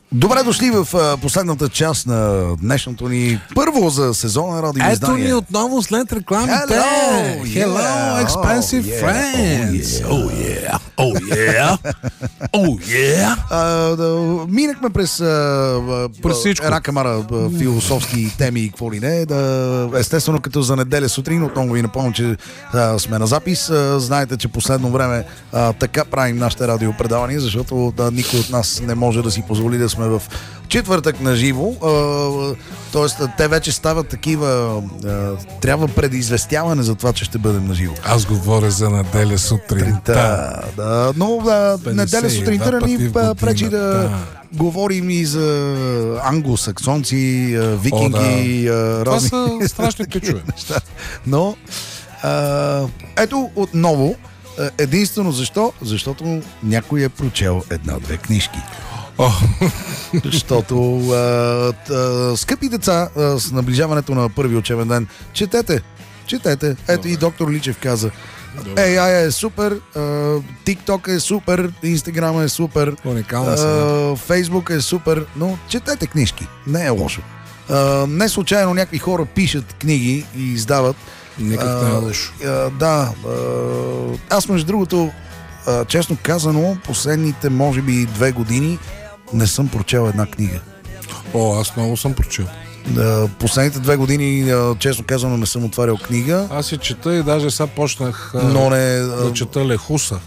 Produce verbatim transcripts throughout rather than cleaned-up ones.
Добре дошли в а, последната част на днешното ни първо за сезона радиоиздание. Ето ни отново след рекламите. Hello, Hello, yeah, expensive oh, yeah, friends. oh, yeah. Oh yeah, oh yeah, oh yeah. А, да, минахме през, а, През всичко. една камара а, философски теми и какво ли не. Да, естествено, като за неделя сутрин, отново ви напомням, че а, сме на запис. А, знаете, че последно време а, така правим нашите радиопредавания, защото да, никой от нас не може да си позволи да сме в четвъртък на живо. Тоест, те вече стават такива. А, трябва предизвестяване за това, че ще бъдем на живо. Аз говоря за неделя сутринта. Да, да, но да, неделя сутринта ни пречи да говорим и за англосаксонци, викинги, О, да. разни... Това са страшни пичове. Но а, ето отново единствено защо? Защото някой е прочел една-две книжки. Oh. Защото а, а, скъпи деца, а, с наближаването на първи учебен ден, четете, четете. Ето и доктор Личев каза, ей ай е супер, а, TikTok е супер, Instagram е супер, Уникална а, Фейсбук е супер, но четете книжки, не е лошо. А, не случайно някакви хора пишат книги и издават. Никак не е лошо. А, да, а, аз между другото, а, честно казано, последните може би две години не съм прочел една книга. О, аз много съм прочел. А, последните две години, а, честно казано, не съм отварял книга. Аз си чета и даже сега почнах а, но не, да чета Лехуса.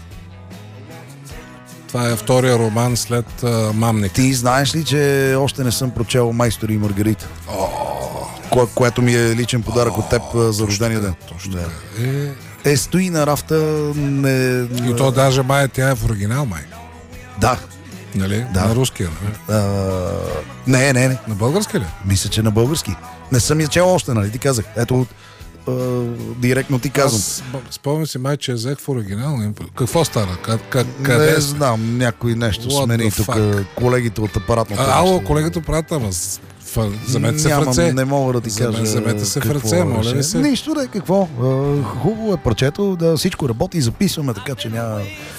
Това е втория роман след а, Мамник. Ти знаеш ли, че още не съм прочел Майстори и Маргарита? Ко- което ми е личен подарък от теб а, за рождения ден. Точно Да. така. Е, Е, стои на рафта. Не... и то даже май тя е в оригинал, май. Да. Нали? Да. На руския, нали? А, не, не, не. На български ли? Мисля, че на български. Не съм я чел още, нали? Ти казах. Ето, а, директно ти казвам. Аз спомням си май, че я взех в оригинал. Какво стана? Къ- къ- къде? Не знам, някой нещо What смени the тук fuck? колегите от апаратната. А, ало, нещо. колегата прата, ама с- ф- замете се в Нямам, ръце. не мога да ти Заме- кажа. замете се в какво ръце, моля беше. ви се. Нищо да е, какво. А, хубаво е парчето, да всичко работи и записваме, така че няма...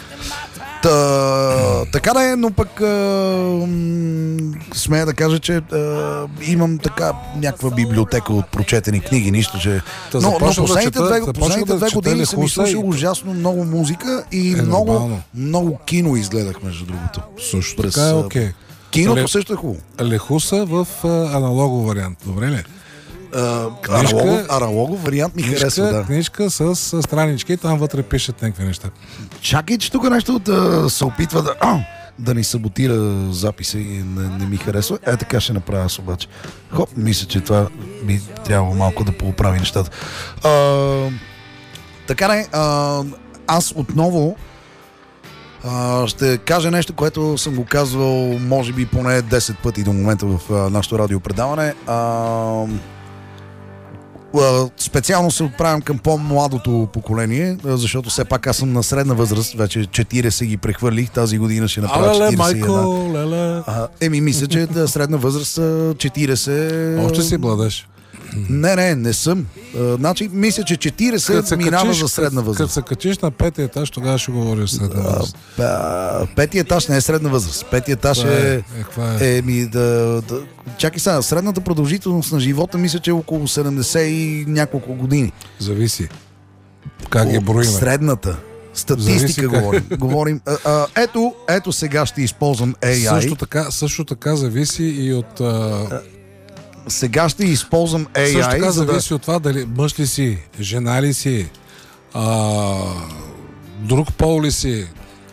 Та, така да е, но пък а, м, смея да кажа, че а, имам така някаква библиотека от прочетени книги, нищо, че... Та Но, но започнах да последните чета- две, започнах последните да две чета години съм Лехуса изслушал и- ужасно много музика и Е, много, нормално. много кино изгледах, между другото. Също През, така е а, окей. Киното Ле- също е хубаво. Лехуса в а, аналогов вариант. Добре ли? А, Книжка- аналогов, аналогов вариант ми харесва, Книжка, да. книжка с, с странички и там вътре пишат някакви неща. Чакай, че тук нещо да се опитва да, да ни саботира записа и не, не ми харесва. Е, така ще направя аз обаче. Хоп, мисля, че това би трябвало малко да поправи нещата. А, така не, а, аз отново а, ще кажа нещо, което съм го казвал може би поне десет пъти до момента в а, нашото радиопредаване. А, Uh, специално се отправям към по-младото поколение, uh, защото все пак аз съм на средна възраст, вече четирийсет ги прехвърлих, тази година ще направя Алеле, четирийсет и една. майко, леле. Uh, еми, мисля, че да, средна възраст са четирийсет. Още си младеж. Не, не, не съм. Uh, значи, мисля, че четирийсет минава за средна Като възраст. се качиш на петия етаж, тогава ще говориш средна възраст. Uh, петия етаж не е средна възраст. Петия етаж Това е... е, каква е? Еми, да, да... Чакай сега, средната продължителност на живота мисля, че е около седемдесет и няколко години. Зависи. Как ги От броиме? Средната. Статистика Зависи как. говорим. говорим а, а, ето, ето сега ще използвам ей ай. Също така, също така зависи и от... А, Сега ще използвам ей ай. също така за да... зависи от това дали мъж ли си, жена ли си, а, друг пол ли си,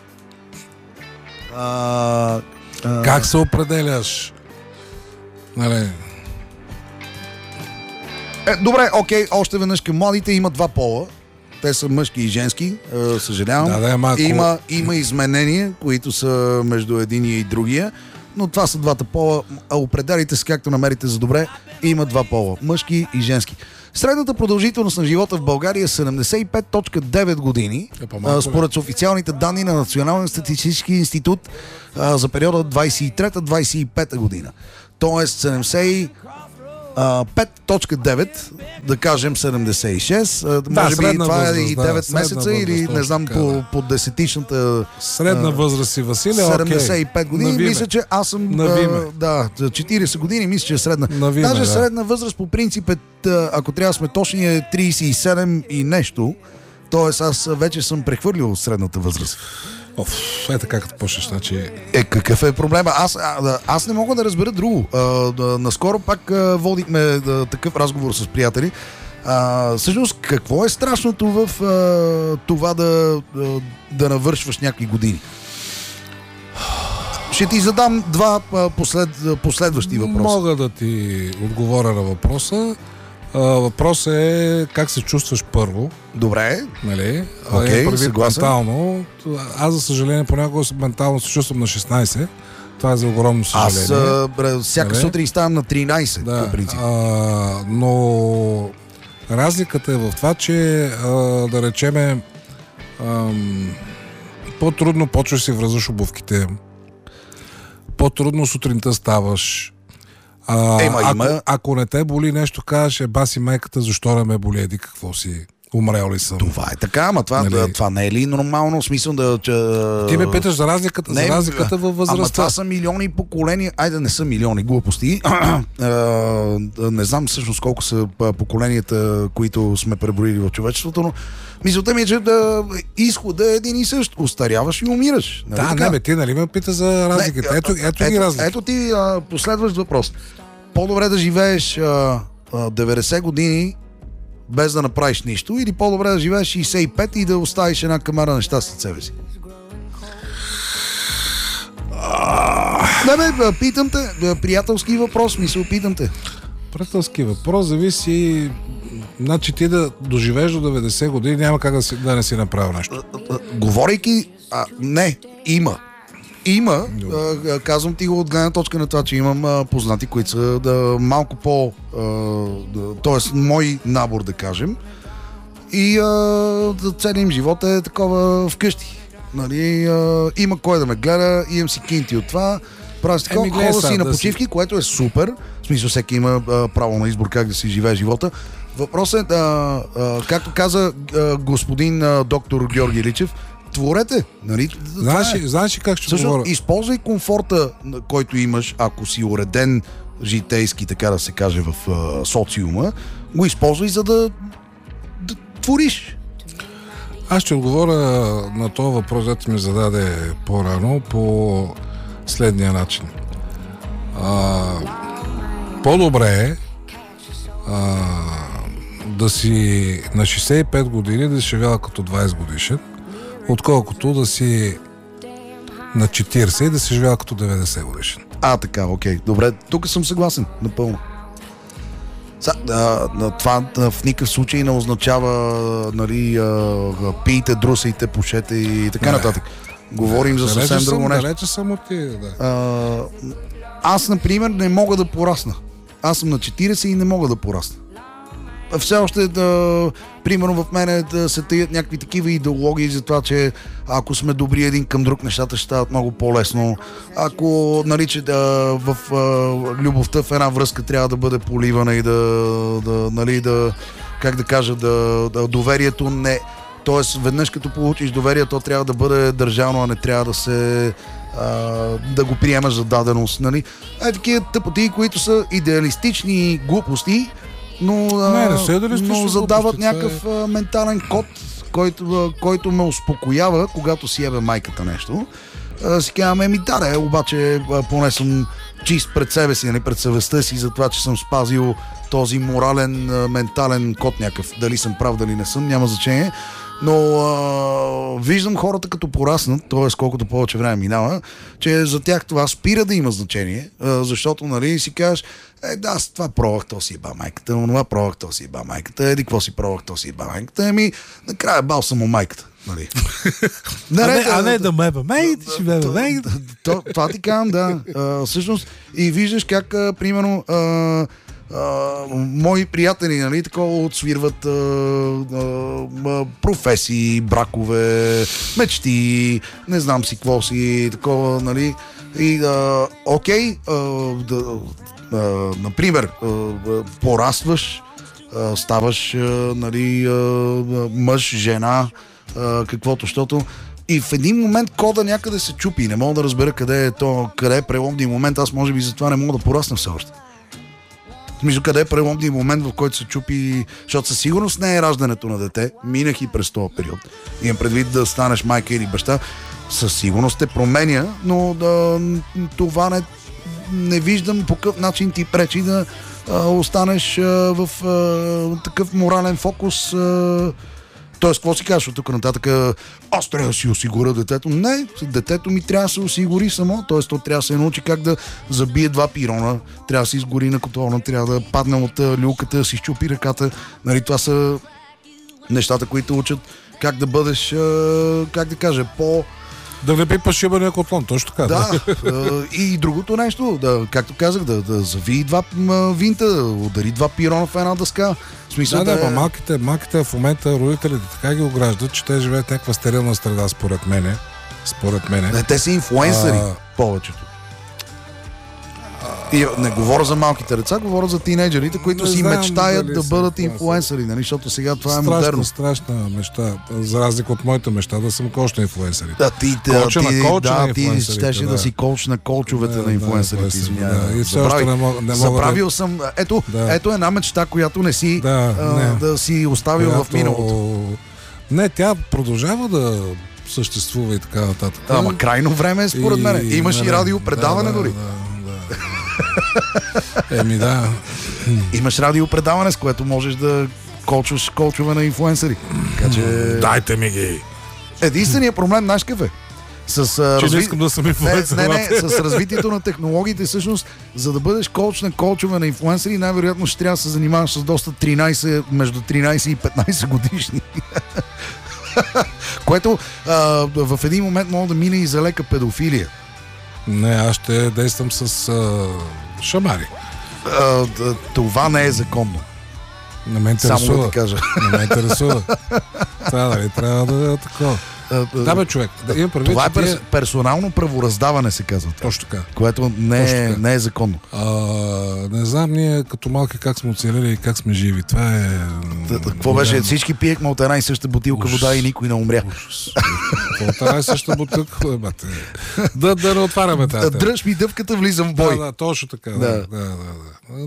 А, а, как се определяш. Нали? Е, добре, окей, още веднъж към младите има два пола. Те са мъжки и женски, е, съжалявам. Да, да, ама ако- има, има изменения, които са между единия и другия, но това са двата пола. А определите се както намерите за добре. Има два пола, мъжки и женски. Средната продължителност на живота в България е седемдесет и пет цяло и девет години, Е, по-малко, а, според официалните данни на Националния статистически институт а, за периода двайсет и трета - двайсет и пета година. Тоест седемдесет и А, пет цяло и девет, да кажем седемдесет и шест, а, Да, може би средна това възраст, е и да, девет средна месеца възраст, или не точно знам така, по, да. по десетичната Средна възраст и Василия, седемдесет и пет окей. години, Навиме. мисля, че аз съм Навиме. а, да, за четирийсет години, мисля, че е средна. Навиме, Даже да. средна възраст по принцип е, т- ако трябва да сме точни, е трийсет и седем и нещо. Тоест аз вече съм прехвърлил средната възраст. Оф, е така като почнеш, значи... Е, какъв е проблема? Аз, а, аз не мога да разбера друго. А, да, наскоро пак а, водихме да, такъв разговор с приятели. А, всъщност, какво е страшното в а, това да, да, да навършваш някакви години? Ще ти задам два а, послед, последващи въпроса. Мога да ти отговоря на въпроса. А, въпросът е как се чувстваш първо, Добре. нали? Окей, Имам предвид съгласен. ментално. Аз, за съжаление, понякога ментално се чувствам на шестнайсет. Това е за огромно Аз съжаление. а, бре, всяка Нали? сутрин ставам на тринайсет, Да, по принцип. а, но разликата е в това, че а, да речеме ам, по-трудно почваш да си връзваш обувките, по-трудно сутринта ставаш. А, Ема, ако, има- ако не те боли нещо, кажеш, е, баси майката, защо не ме боли, еди какво си, умрял ли съм? Това е така, ама това, Нали? това не е ли нормално, в смисъл да... Че, Ти ме питаш за разликата, за разликата във Ама възрастта. това са милиони поколения. Айде, не са милиони глупости. А, не знам всъщност колко са а, поколенията, които сме преброили в човечеството, но мисълта ми е, че да, изходът е един и същ. Остаряваш и умираш. Нали Да, така? не бе, ти нали ме пита за разликата. Не, Ето, ето ги разлики. Ето ти а, последващ въпрос. По-добре да живееш а, а, деветдесет години без да направиш нищо, или по-добре да живееш шейсет и пет и да оставиш една камара неща след себе си? Не бе, питам те, приятелски въпрос, мисъл, питам те. Приятелски въпрос зависи. Значи ти да доживееш до деветдесет години, няма как да, си, да не си направил нещо. Говорейки, а, не, има. Има, а, казвам ти го от гледна точка на това, че имам а, познати, които са да, малко по... А, да, т.е. мой набор, да кажем. И а, да, целият им живот е такова вкъщи. Нали, а, има кой да ме гледа, имам си кинти от това. Правя си такова, Еми, гледай хода сега, си на да си- почивки, което е супер. В смисъл, всеки има а, право на избор как да си живее живота. Въпросът е, а, а, както каза а, господин а, доктор Георги Личев, творете. Нали? Знаеш, Това е. ли- знаеш ли как ще Също, говоря? използвай комфорта, на който имаш, ако си уреден житейски, така да се каже, в а, социума, го използвай, за да, да твориш. Аз ще отговоря на този въпрос, който ми зададе по-рано, по следния начин. А, по-добре е а, да си на шейсет и пет години да си живял като двайсет годишен, отколкото да си на четирийсет и да си живял като деветдесет годишен. А, така, окей. Добре, тук съм съгласен, напълно. Са, а, а, това а, в никакъв случай не означава, нали, а, а, пийте, друсайте, пушете и така Не. нататък. Говорим за Далече съвсем друго съм, нещо. далече съм от тия, да. А, аз, например, не мога да порасна. Аз съм на четирийсет и не мога да порасна. Все още, да, примерно в мене да се таят някакви такива идеологии за това, че ако сме добри един към друг, нещата ще стават много по-лесно. Ако, нали, че да, в а, любовта в една връзка трябва да бъде поливана и да, да нали, да, как да кажа, да, да доверието не... Тоест, веднъж като получиш доверие, то трябва да бъде държано, а не трябва да се... А, да го приемаш за даденост, нали? Е, такива тъпоти, които са идеалистични глупости, но, а, Не, не са идеалистични но задават глупости, това някакъв а, ментален код, който, а, който ме успокоява, когато си ебе майката нещо. А, си казвам, еми да, да, обаче а, поне съм чист пред себе си, нали, пред съвестта си, за това, че съм спазил този морален, а, ментален код някакъв. Дали съм прав, дали не съм, няма значение. Но а, виждам хората като пораснат, т.е. колкото повече време минава, че за тях това спира да има значение, а, защото, нали, си кажеш, е, да, аз това пробвах, то си еба майката, онова пробвах, то си еба майката, еди, какво си пробвах, то си еба майката, еми, накрая бал съм у майката, нали. А не, а не да ме бе, мей, ти ще ме бе, мей. То- Това ти казвам, да. А, всъщност, и виждаш как, а, примерно, а, а, мои приятели, нали, такова отсвирват а, а, а, професии, бракове, мечти, не знам си какво си, такова, нали. И, а, окей, а, да, а, например, а, порастваш, а, ставаш, а, нали, а, мъж, жена, а, каквото, защото и в един момент кода някъде се чупи. Не мога да разбера къде е то, къде е преломния момент. Аз може би затова не мога да порасна все още. Между къде е преломния момент, в който се чупи, защото със сигурност не е раждането на дете. Минах и през този период. Имам предвид да станеш майка или баща. Със сигурност те променя, но да, това не, не виждам по какъв начин ти пречи да а, останеш а, в а, такъв морален фокус. А, Тоест, какво си кажеш от тук нататък? Аз трябва да си осигуря детето. Не, детето ми трябва да се осигури само. Тоест, то трябва да се научи как да забие два пирона, трябва да се изгори на котона, трябва да падне от люлката, да си щупи ръката. Нали, това са нещата, които учат как да бъдеш, как да кажа, по... Да не пипаш шибания котлон, точно така. Да, и другото нещо, да, както казах, да, да зави два винта, да удари два пирона в една дъска. В смисъл да, да, да, е... малките, малките в момента родителите така ги ограждат, че те живеят някаква стерилна среда, според мене. Според мене. Не, те са инфлуенсъри, а... повечето. И не говоря за малките деца, говоря за тинейджерите, които не си знам, мечтаят да бъдат инфлуенсъри, нали? Защото сега това страшна, е модерно. Страшна мечта, за разлика от моята мечта, да съм коуч на инфлуенсърите. Да, ти, колча ти, на колча да, на ти щеше да. да си коуч на колчовете да, на инфлуенсърите. Да, и все още не мога, не мога Забравил да... съм, ето, да. ето една мечта, която не си да, а, не. да си оставил която... в миналото. Не, тя продължава да съществува и така нататък. Ама крайно време е според и... мен. Имаш да, и радиопредаване да, дори. Да, да. Еми да. Имаш радиопредаване, с което можеш да колчваш колчове на инфлуенсъри. Така че... Дайте ми ги. Единственият проблем, знаеш какъв е? С, а, че разви... не искам да съм инфлуенсър. Не, не, не, с развитието на технологиите, всъщност, за да бъдеш колч на колчове на инфлуенсъри, най-вероятно ще трябва да се занимаваш с доста тринайсет, между тринайсет и петнайсет годишни. Което а, в един момент може да мине и за лека педофилия. Не, аз ще действам с а, шамари. А, това не е законно. Не ме интересува. Само да ти кажа. Не ме интересува. Това дали трябва да е такова. Да, бе, човек. Да, имам предвид, това е перс, тия... персонално правораздаване, се казва. Точно така. Което не е, не е законно. А, не знам ние като малки как сме оцелели и как сме живи. Това е... Какво беше? Всички пиехме от една и съща бутилка Уш. вода и никой не умря. От една и съща бутилка, бате. Да, да не отваряме тази. Дръж ми дъвката, влизам в бой. Да, да, точно така. Да, да, да, да. да.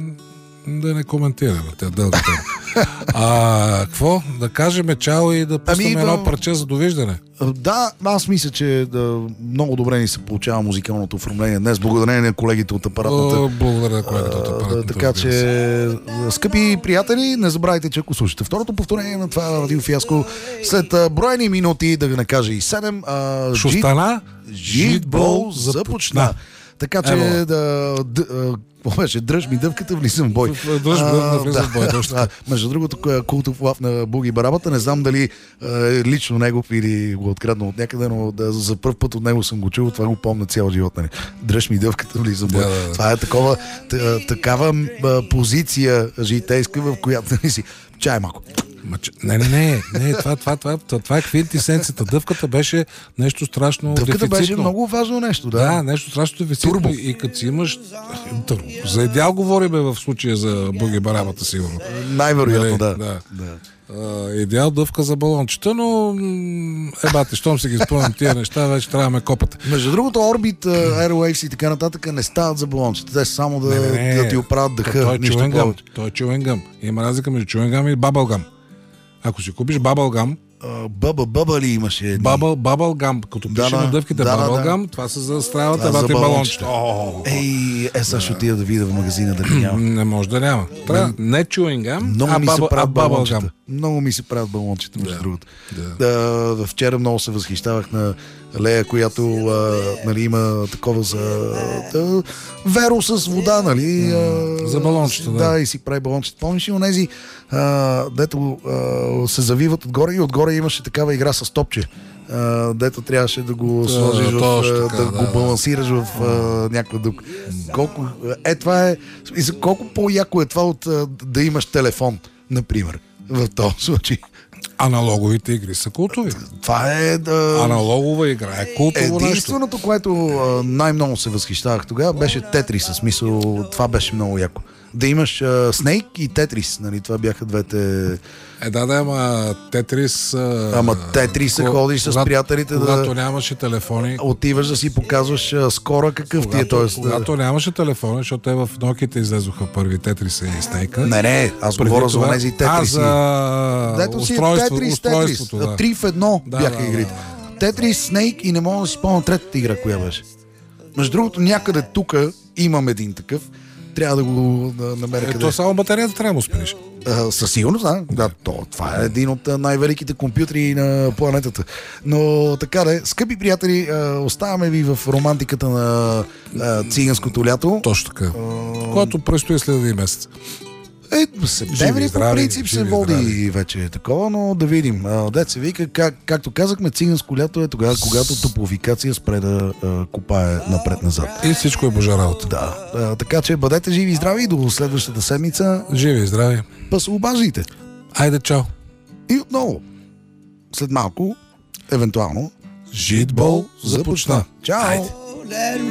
Да не коментираме тя дълга тема. А, какво? Да кажем чао и да пуснем ами, едно да... парче за довиждане. Да, аз мисля, че да, много добре ни се получава музикалното оформление днес, благодарение на колегите от апаратната. О, благодаря на колегите от апаратната. Така че, скъпи приятели, не забравяйте, че ако слушате второто повторение на това радиофиаско, след а, броени минути, да не кажа и седем, а, Шустана, Житбол започна. Така че Ево. да... да какво беше? Дръж ми дъвката, влизам в бой. Дръж ми дъвката, влизам в бой. Да. Между другото, култов лав на Буги Барабата, не знам дали е, лично негов или го откраднал от някъде, но да, за първ път от него съм го чул, това го помня цял живот. Нали. Дръж ми дъвката, влизам в бой. Да, да, да. Това е такова, такава позиция житейска, в която не си. Чай малко. Не, не, не, не това, това, това, това, това е квинтесенцията. Дъвката беше нещо страшно Дъвката дефицитно. беше много важно нещо, да. Да, нещо страшно дефицитно. Турбо. И като си имаш... Турбо. За идеал говориме в случая за Буги Барабата, сигурно. Най-вероятно, да. да. да. Uh, идеал дъвка за балончета, но е, бате, щом си ги спомням тия неща, вече трябва да ме копате. Между другото, Orbit, Airwaves и така нататък не стават за балончета. Те само да, не, не, да ти оправят дъха. Той е чуенгъм. Той е чуенгъм. Има разлика между чуенгъм и бабългъм. Ако си купиш бабългъм, Бъба, бъба ли имаше? Бабъл, бабългъм. Като пише да, на дъвките да, бабългъм, да. това са за стравата, бате балончета. Ей, е, сега ще отида да видя в магазина да няма. Не може да няма. Трябва не чуенгъм, а, бабъл, а бабългъм. Много ми се правят балончета, между да. другото. Да. Да, вчера много се възхищавах на Лея, която а, нали, има такова за да, веро с вода, нали? А, за балончета, да. Да, и си прави балончета. Помниш ли онези, а, дето а, се завиват отгоре и отгоре имаше такава игра с топче. Uh, дето трябваше да го да, сложиш, в, uh, така, да, да го балансираш в uh, някаква дупка. Колко, е, това е, колко по-яко е това от uh, да имаш телефон, например, в този случай. Аналоговите игри са култови. Това е да... Аналогова игра е култово нещо. Единственото, което а, най-много се възхищавах тогава, беше Тетрис. В смисъл, това беше много яко. Да имаш а, Снейк и Тетрис, нали? Това бяха двете... Е, да, да, ама Тетрис... А... Ама Тетрис се ходиш с приятелите когато да... Когато нямаше телефони... Отиваш да си показваш а, скоро какъв когато, ти е. Тоест, когато да... нямаше телефони, защото те в Nokia излезоха първи Тетриса и Снейка. Не, не, аз Преди говоря това... за тези Тетриси. А, за Дето си устройство, Тетрис, устройството, Тетрис. да. Три в едно Да, бяха да, игрите. да. Тетрис, Снейк и не мога да си спомня третата игра, коя беше. Между другото, някъде тук имам един такъв. Трябва да го да намеря Е, къде. то само батерията трябва да му спреш. А, със сигурност, да. да то, това е един от а, най-великите компютри на планетата. Но така да е, скъпи приятели, а, оставаме ви в романтиката на а, циганското лято. Точно така. Което предстои след един месец. Е, септември по здрави, принцип се живи, води здрави. вече такова, но да видим. А, дет се вика, как, както казахме, циганско лято е тогава, когато топлофикация спре да а, копае напред-назад. И всичко е божа работа. Да, а, така че бъдете живи и здрави и до следващата седмица. Живи и здрави. Пасообаждайте. Айде, чао. И отново, след малко, евентуално, Житбол започна. Чао! Айде.